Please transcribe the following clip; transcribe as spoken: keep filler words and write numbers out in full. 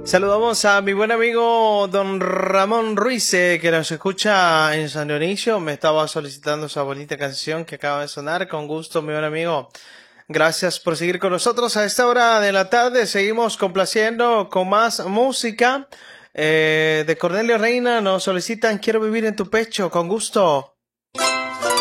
Saludamos a mi buen amigo don Ramón Ruiz, eh, que nos escucha en San Dionisio. Me estaba solicitando esa bonita canción que acaba de sonar. Con gusto, mi buen amigo. Gracias por seguir con nosotros a esta hora de la tarde. Seguimos complaciendo con más música. Eh, de Cornelio Reina nos solicitan Quiero vivir en tu pecho. Con gusto.